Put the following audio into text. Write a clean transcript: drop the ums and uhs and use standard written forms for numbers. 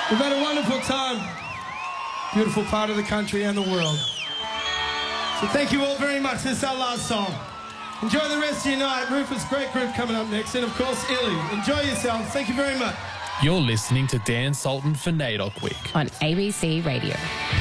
We've had a wonderful time. Beautiful part of the country and the world. So thank you all very much. This is our last song. Enjoy the rest of your night. Rufus, great group coming up next. And, of course, Illy. Enjoy yourselves. Thank you very much. You're listening to Dan Sultan for NAIDOC Week on ABC Radio.